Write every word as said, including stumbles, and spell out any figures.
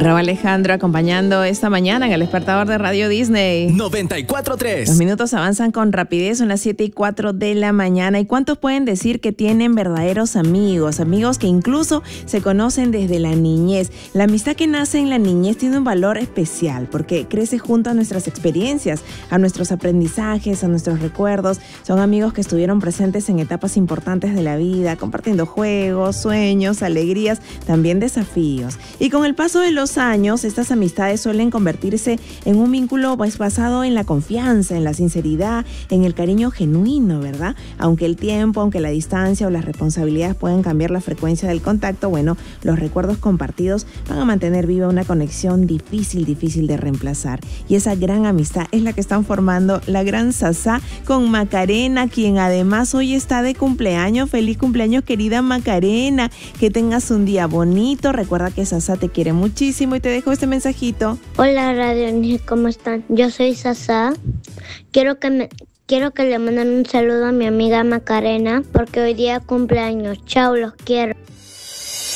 Raúl Alejandro acompañando esta mañana en el despertador de Radio Disney. noventa y cuatro punto tres. Los minutos avanzan con rapidez, son las siete y cuatro de la mañana. ¿Y cuántos pueden decir que tienen verdaderos amigos? Amigos que incluso se conocen desde la niñez. La amistad que nace en la niñez tiene un valor especial porque crece junto a nuestras experiencias, a nuestros aprendizajes, a nuestros recuerdos. Son amigos que estuvieron presentes en etapas importantes de la vida, compartiendo juegos, sueños, alegrías, también desafíos. Y con el paso de los años, estas amistades suelen convertirse en un vínculo pues, basado en la confianza, en la sinceridad, en el cariño genuino, ¿verdad? Aunque el tiempo, aunque la distancia o las responsabilidades pueden cambiar la frecuencia del contacto, bueno, los recuerdos compartidos van a mantener viva una conexión difícil, difícil de reemplazar. Y esa gran amistad es la que están formando la gran Sasá con Macarena, quien además hoy está de cumpleaños. Feliz cumpleaños, querida Macarena. Que tengas un día bonito. Recuerda que Sasá te quiere muchísimo y te dejo este mensajito. Hola Radio Disney, ¿cómo están? Yo soy Sasá. Quiero que me quiero que le manden un saludo a mi amiga Macarena porque hoy día cumpleaños. Chao, los quiero.